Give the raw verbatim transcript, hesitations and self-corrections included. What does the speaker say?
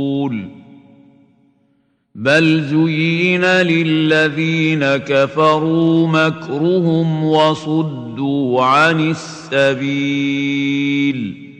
بل زين للذين كفروا مكرهم وصدوا عن السبيل